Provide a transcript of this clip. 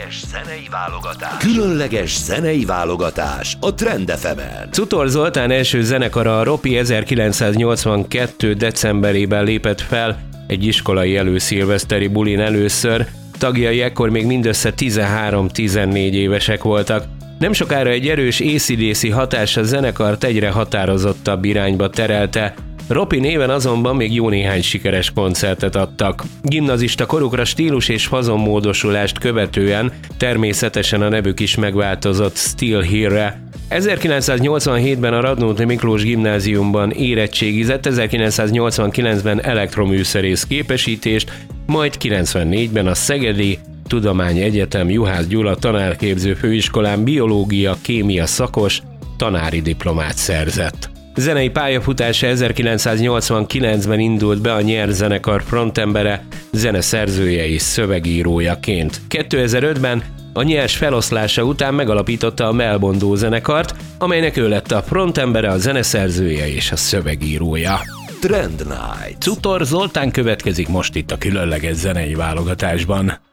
Különleges zenei válogatás a Trend FM-en. Cutor Zoltán első zenekara, a Ropi 1982. decemberében lépett fel egy iskolai előszilveszteri bulin először. Tagjai ekkor még mindössze 13-14 évesek voltak. Nem sokára egy erős AC/DC hatás a zenekart egyre határozottabb irányba terelte. Ropi néven azonban még jó néhány sikeres koncertet adtak. Gimnazista korukra stílus és fazonmódosulást követően természetesen a nevük is megváltozott Still Here-re. 1987-ben a Radnóti Miklós gimnáziumban érettségizett, 1989-ben elektroműszerész képesítést, majd 94-ben a Szegedi Tudományegyetem Juhász Gyula tanárképző főiskolán biológia-kémia szakos tanári diplomát szerzett. Zenei pályafutása 1989-ben indult be a Nyer zenekar frontembere, zeneszerzője és szövegírójaként. 2005-ben a Nyers feloszlása után megalapította a Melbondó zenekart, amelynek ő lett a frontembere, a zeneszerzője és a szövegírója. Trend Night. Cutor Zoltán következik most itt a különleges zenei válogatásban.